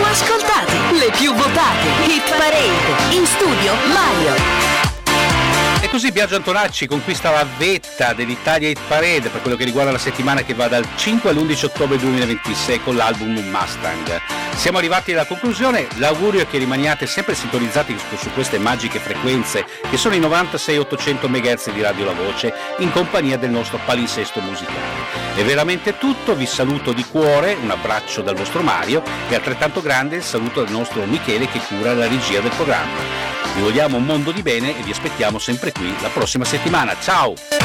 ascoltate, le più votate, Hit Parade, in studio Mario. E così Biagio Antonacci conquista la vetta dell'Italia Hit Parade per quello che riguarda la settimana che va dal 5 all'11 ottobre 2026 con l'album Mustang. Siamo arrivati alla conclusione, l'augurio è che rimaniate sempre sintonizzati su queste magiche frequenze che sono i 96-800 MHz di Radio La Voce in compagnia del nostro palinsesto musicale. È veramente tutto, vi saluto di cuore, un abbraccio dal vostro Mario e altrettanto grande il saluto del nostro Michele che cura la regia del programma. Vi vogliamo un mondo di bene e vi aspettiamo sempre qui la prossima settimana. Ciao!